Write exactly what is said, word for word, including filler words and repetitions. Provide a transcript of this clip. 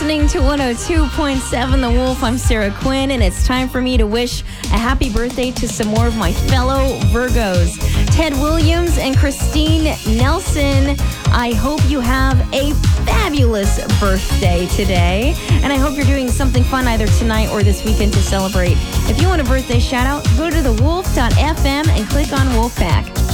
listening to one oh two point seven The Wolf. I'm Sarah Quinn, and it's time for me to wish a happy birthday to some more of my fellow Virgos. Ted Williams and Christine Nelson, I hope you have a fabulous birthday today, and I hope you're doing something fun either tonight or this weekend to celebrate. If you want a birthday shout out, go to the wolf dot f m and click on Wolfpack.